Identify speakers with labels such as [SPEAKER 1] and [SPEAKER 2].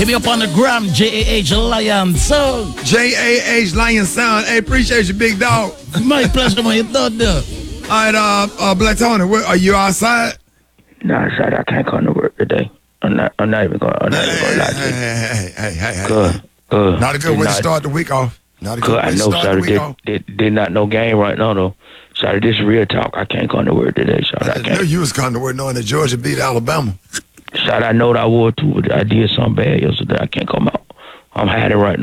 [SPEAKER 1] Hit me up on the gram, JAH Lion Sound.
[SPEAKER 2] JAH Lion Sound. Hey, appreciate you, big dog.
[SPEAKER 1] My pleasure, man. You thought there.
[SPEAKER 2] All right, Black Tony, are you outside?
[SPEAKER 3] No, outside. I can't come to work today. I'm not even going to lie to you.
[SPEAKER 2] Hey.
[SPEAKER 3] Good.
[SPEAKER 2] Not a good way to start the week off. Not a good way
[SPEAKER 3] I
[SPEAKER 2] to
[SPEAKER 3] know,
[SPEAKER 2] start the week off.
[SPEAKER 3] They not no game right now, though. Sorry, this is real talk. I can't come to work today, so I
[SPEAKER 2] I knew you was coming to work knowing that Georgia beat Alabama.
[SPEAKER 3] Shot, I know that I would too, but I did something bad yesterday. I can't come out. I'm hiding right now.